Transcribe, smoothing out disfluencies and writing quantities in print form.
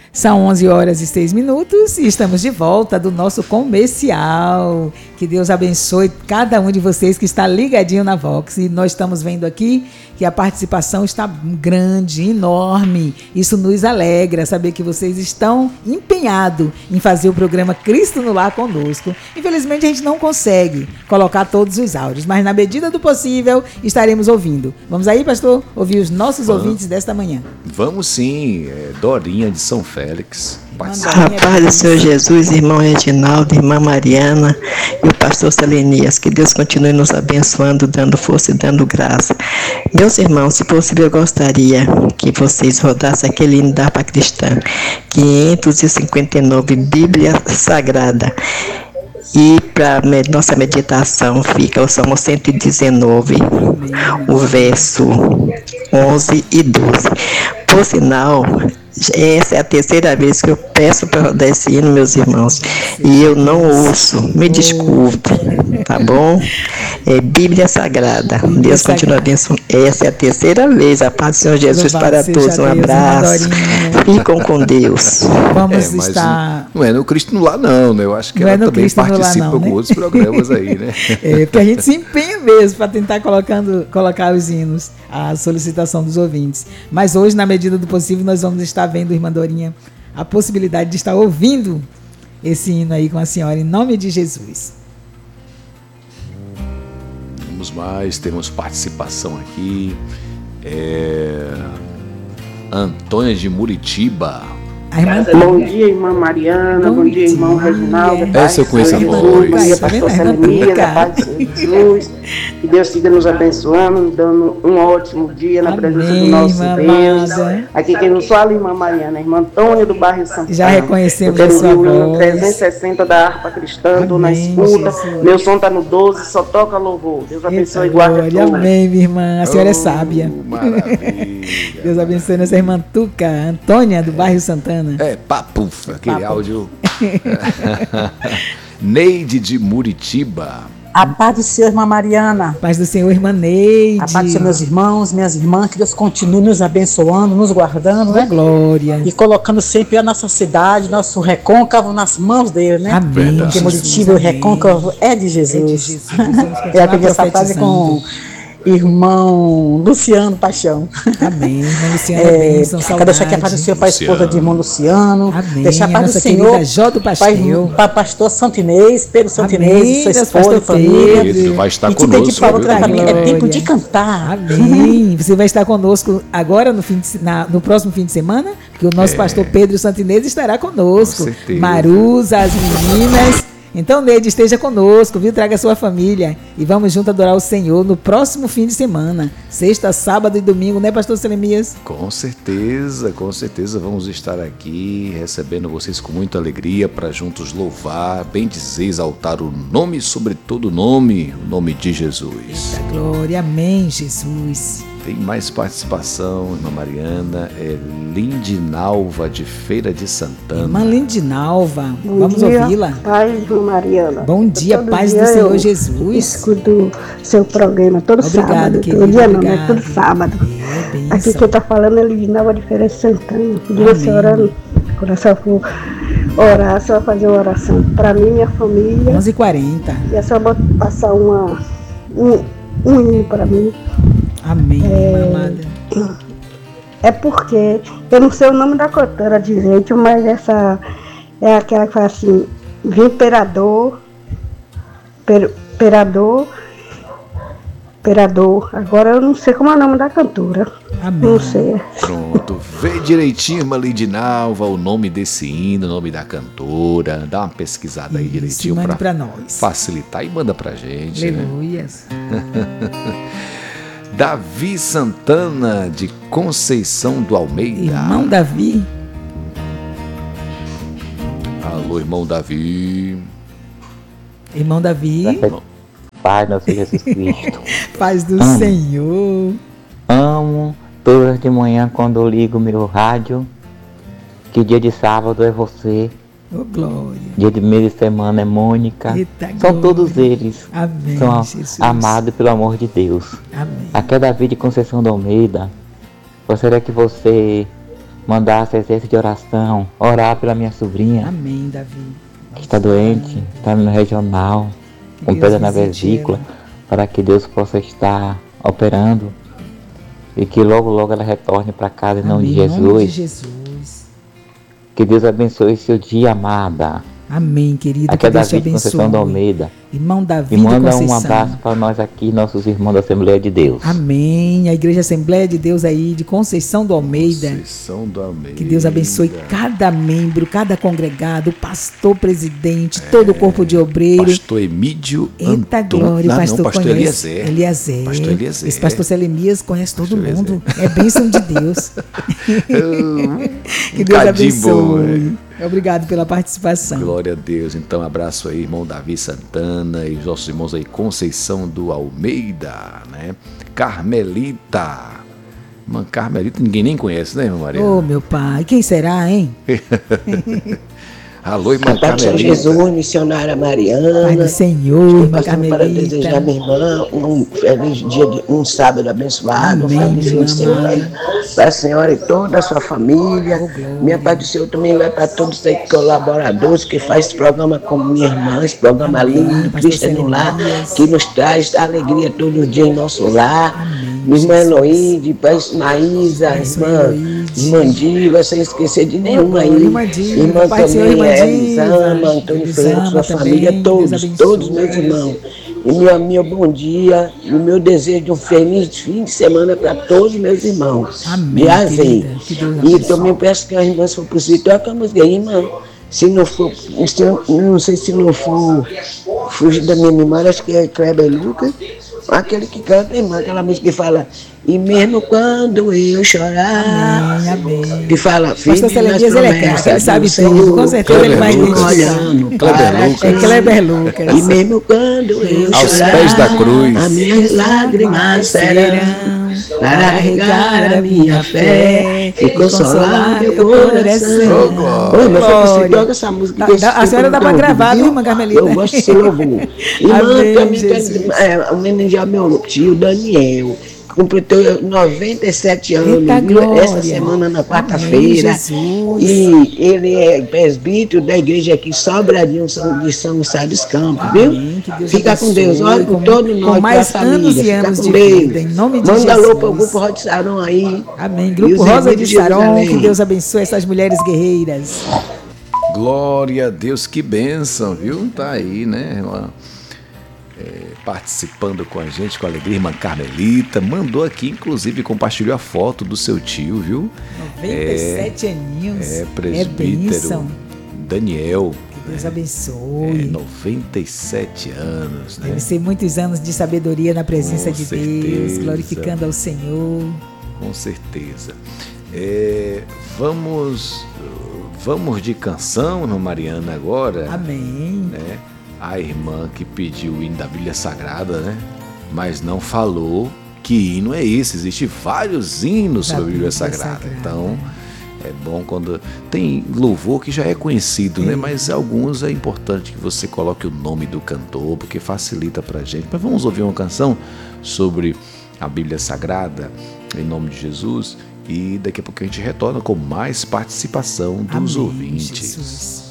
São 11h06 e estamos de volta do nosso comercial. Que Deus abençoe cada um de vocês que está ligadinho na Vox. E nós estamos vendo aqui que a participação está grande, enorme. Isso nos alegra, saber que vocês estão empenhados em fazer o programa Cristo no Lar conosco. Infelizmente a gente não consegue colocar todos os áudios, mas na medida do possível estaremos ouvindo. Vamos aí, pastor, ouvir os nossos ouvintes desta manhã. Vamos sim, Dorinha de São Félix. A paz do Senhor Jesus, irmão Reginaldo, irmã Mariana e o pastor Selenias, que Deus continue nos abençoando, dando força e dando graça. Meus irmãos, se possível, eu gostaria que vocês rodassem aquele hino da harpa cristã, 559, Bíblia Sagrada. E para nossa meditação fica o Salmo 119, o verso 11 e 12. Por sinal, essa é a terceira vez que eu peço para rodar esse hino, meus irmãos, e eu não ouço, me desculpe, tá bom? É Bíblia Sagrada, Deus continua abençoando. Essa é a terceira vez, a paz do Senhor Jesus para todos, um abraço, ficam com Deus. Vamos estar... Não é no Cristo no Lar não, né? Eu acho que ela também participa com outros programas aí, né? Porque a gente se empenha mesmo para tentar colocar os hinos, a solicitação dos ouvintes. Mas hoje, na medida do possível, nós vamos estar vendo, irmã Dorinha, a possibilidade de estar ouvindo esse hino aí com a senhora, em nome de Jesus. Vamos mais, temos participação aqui. Antônia de Muritiba. Bom dia, irmã Mariana. Bom dia, irmão Reginaldo. Essa eu conheço a voz. Pastor Selenias, a paz do Senhor Jesus. Que Deus siga nos abençoando, nos dando um ótimo dia na presença do nosso Deus. Aqui quem nos fala, irmã Mariana, irmã Antônia do bairro Santana. Já reconhecemos a sua voz. Eu quero ouvir o 360 da harpa cristã, estou na escuta. Jesus. Meu som está no 12, só toca louvor. Deus abençoe e guarde a todos. Amém, minha irmã. A senhora é sábia. Maravilha. Deus abençoe nossa irmã Tuca, Antônia do bairro Santana. Papuf, aquele áudio. Neide de Muritiba. A paz do Senhor, irmã Mariana. Paz do Senhor, irmã Neide. A paz do Senhor, meus irmãos, minhas irmãs, que Deus continue nos abençoando, nos guardando, né? Glória. E colocando sempre a nossa cidade, nosso recôncavo nas mãos dele, né? Amém. Porque Muritiba, o recôncavo é de Jesus. Eu aprendi essa frase com irmão Luciano Paixão. Amém. Irmão Luciano, bênção, saudade. Quero deixar aqui a paz do Senhor para a esposa de irmão Luciano. Amém. Deixar a paz do Senhor para pastor Santo Inês, Pedro Santo Inês, sua esposa e família. Ele vai estar e conosco. Que falou para mim, é tempo de cantar. Amém. Você vai estar conosco agora no próximo fim de semana, porque o nosso pastor Pedro Santo Inês estará conosco. Com certeza. Marusa, as meninas. Então, Neide, esteja conosco, viu? Traga a sua família e vamos juntos adorar o Senhor no próximo fim de semana, sexta, sábado e domingo, né, pastor Selemias? Com certeza, vamos estar aqui recebendo vocês com muita alegria para juntos louvar, bendizer, exaltar o nome sobre todo nome, o nome de Jesus. Eita glória, amém, Jesus. Tem mais participação, irmã Mariana, Lindinalva de Feira de Santana. Irmã Lindinalva, vamos ouvi-la. Paz, irmã Mariana. Bom dia, paz do Senhor Jesus. Escuto seu programa todo sábado. Querido, todo dia não, é todo sábado. Benção. Aqui quem está falando é Lindinalva de Feira de Santana. Você orando, quando a senhora for orar, a senhora vai fazer uma oração para mim e minha família. 11h40. E a senhora vai passar um hino para mim. Amém, amada. É porque eu não sei o nome da cantora direito, mas essa é aquela que fala assim, Imperador. Agora eu não sei como é o nome da cantora. Amém. Não sei. Pronto, vê direitinho, irmã Lindinalva, o nome desse hino, o nome da cantora, dá uma pesquisada aí direitinho para nós facilitar e manda pra gente. Aleluias. Né? Davi Santana de Conceição do Almeida. Irmão Davi. Alô, irmão Davi. Irmão Davi. Paz do Senhor Jesus Cristo. Paz do Senhor. Amo todas de manhã quando eu ligo meu rádio, que dia de sábado é você. Oh, glória. Dia de meio de semana é Mônica. Eita, são glória. Todos eles. Amém, são Jesus. amados pelo amor de Deus. Amém. Aqui é Davi de Conceição do Almeida. Gostaria que você mandar cessência de oração, orar pela minha sobrinha. Amém, Davi. Que está doente, está no regional, com pedra na vesícula, para que Deus possa estar operando e que logo, logo ela retorne para casa em nome de Jesus. Em nome de Jesus. Que Deus abençoe seu dia, amada. Amém, querido. Aqui é Davi Conceição da Almeida. Irmão Davi e manda Conceição. Um abraço para nós aqui, nossos irmãos da Assembleia de Deus. Amém. A Igreja Assembleia de Deus aí de Conceição do Almeida. Conceição do Almeida. Que Deus abençoe cada membro, cada congregado, pastor presidente, todo o corpo de obreiro. Pastor Emídio Eita Antônio. glória, pastor Eliezer. Pastor Eliezer. Esse pastor Selemias conhece todo mundo. É bênção de Deus. Que Deus abençoe. Obrigado pela participação. Glória a Deus. Então, abraço aí, irmão Davi Santana e os nossos irmãos aí, Conceição do Almeida, né? Carmelita. Irmã Carmelita, ninguém nem conhece, né, irmã Maria? Ô, meu pai, quem será, hein? Alô, irmã Carmelita. Jesus, missionária Mariana. Pai do Senhor, irmã Carmelita. Para desejar minha irmã um feliz dia, um sábado abençoado, amém, um feliz fim de semana para a senhora e toda a sua família. Minha Pai do Senhor também vai para todos os colaboradores que fazem esse programa com minha irmã, esse programa lindo, Cristo no Lar, que nos traz alegria todo dia em nosso lar. Minha irmã Eloíde, Maísa, irmã Diva, sem esquecer de nenhuma aí. Irmã também, Elisama, Antônio Freire, sua família, todos meus irmãos. E meu bom dia e o meu desejo de um feliz fim de semana para todos meus irmãos. Amém, de Azei. E também peço que as irmãs, se for possível, toca a música aí, irmã. Se não for, não sei se não for fugir da minha memória, acho que é Kleber Lucas. Aquele que canta, irmã, aquela música que fala, e mesmo quando eu chorar, amém. Que fala, filho, pastor Selemias, ele é crente, ele sabe tudo, com certeza ele vai identificar. Kleber Lucas. E mesmo quando eu aos chorar, pés da cruz, as minhas lágrimas serão para regar a minha fé e consolar meu coração. Oi, mas eu preciso tocar essa música. A senhora dá para gravar, viu, irmã Carmelita? Eu gosto desse louvor. Irmã, também quero homenagear meu tio Daniel. Completou 97 anos, essa semana na quarta-feira. E ele é presbítero da igreja aqui, Sobradinho de São Gonçalo dos Campos, viu? Fica com Deus, olha com todo nós, com mais anos e anos de vida, em nome de Jesus. Manda alô para o Grupo Rosa de Saron aí. Amém. Grupo Rosa de Saron, que Deus abençoe essas mulheres guerreiras. Glória a Deus, que bênção, viu? Tá aí, né, irmã? Participando com a gente, com alegria, irmã Carmelita, mandou aqui, inclusive compartilhou a foto do seu tio, viu? 97 aninhos. Presbítero Daniel. Que Deus abençoe. 97 anos, né? Deve ser muitos anos de sabedoria na presença de Deus, glorificando ao Senhor. Com certeza. Vamos de canção, irmã Mariana, agora. Amém. Né? A irmã que pediu o hino da Bíblia Sagrada, né? Mas não falou que hino é esse. Existem vários hinos sobre a Bíblia Sagrada. Então, é bom quando tem louvor que já é conhecido, né? Mas alguns é importante que você coloque o nome do cantor, porque facilita pra gente. Mas vamos ouvir uma canção sobre a Bíblia Sagrada, em nome de Jesus. E daqui a pouco a gente retorna com mais participação dos ouvintes. Jesus.